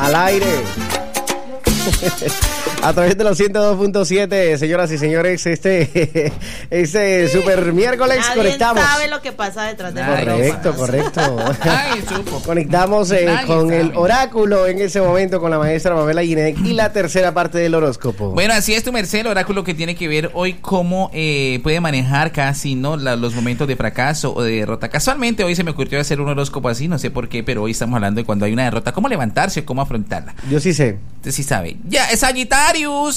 Al aire. A través de los 102.7, señoras y señores, este super miércoles. Nadie conectamos. sabe lo que pasa detrás de Correcto. Ay, supo. Conectamos con el oráculo en ese momento con la maestra Mabela Guinec y la tercera parte del horóscopo. Bueno, así es tu merced, el oráculo que tiene que ver hoy cómo puede manejar casi no los momentos de fracaso o de derrota. Casualmente hoy se me ocurrió hacer un horóscopo así, no sé por qué, pero hoy estamos hablando de cuando hay una derrota, cómo levantarse o cómo afrontarla. Yo sí sé. Usted sí sabe. Ya, es Sagitarius.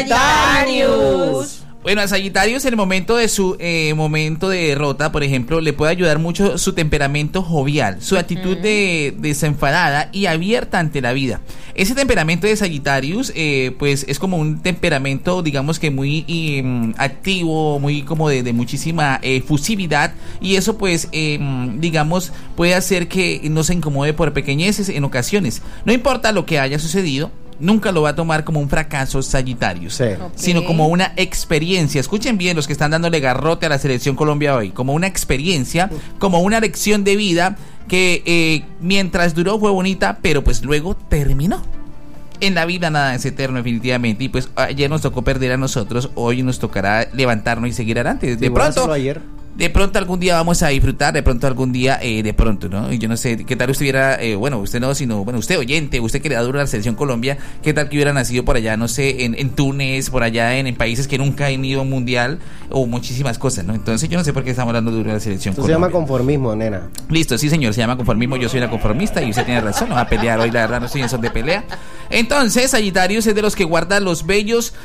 Bueno, a Sagitarius, el momento de su momento de derrota, por ejemplo, le puede ayudar mucho su temperamento jovial, su actitud desenfadada y abierta ante la vida. Ese temperamento de Sagitarius, pues es como un temperamento, digamos que muy activo, muy como de muchísima efusividad, y eso pues, digamos, puede hacer que no se incomode por pequeñeces en ocasiones. No importa lo que haya sucedido, nunca lo va a tomar como un fracaso Sagitarius, sino como una experiencia. Escuchen bien los que están dándole garrote a la selección Colombia hoy, como una experiencia, como una lección de vida que mientras duró fue bonita, pero pues luego terminó. En la vida nada es eterno, definitivamente, y pues ayer nos tocó perder a nosotros, hoy nos tocará levantarnos y seguir adelante. De pronto algún día vamos a disfrutar, de pronto algún día, ¿no? Y yo no sé, ¿qué tal usted hubiera, usted no, sino, usted oyente, usted que le da duro a la selección Colombia, ¿qué tal que hubiera nacido por allá, no sé, en Túnez, por allá en países que nunca han ido a un mundial, o muchísimas cosas, ¿no? Entonces yo no sé por qué estamos hablando duro de la selección Colombia. Se llama conformismo, nena. Listo, sí señor, se llama conformismo, yo soy una conformista y usted tiene razón, no va a pelear hoy, la verdad no estoy en son de pelea. Entonces, Sagitarius es de los que guarda los bellos